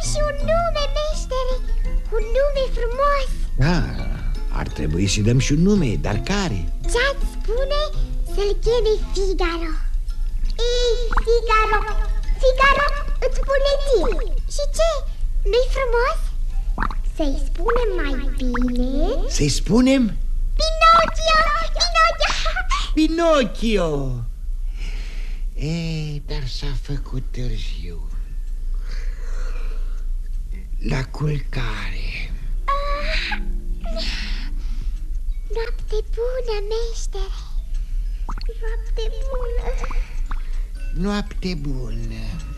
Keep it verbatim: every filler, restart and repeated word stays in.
și un nume, meștere, un nume frumos. Ah, ar trebui să-i dăm și un nume, dar care? Ce-ați spune să-l cheme Figaro? Ei, Figaro, Figaro, îți spune ție. Și ce? Nu-i frumos? Să-i spunem mai bine? Să-i spunem? Pinocchio, Pinocchio. Pinocchio. Ei, dar s-a făcut târziu. La culcare. Ah, noapte bună, meștere. Noapte bună. Noapte bună.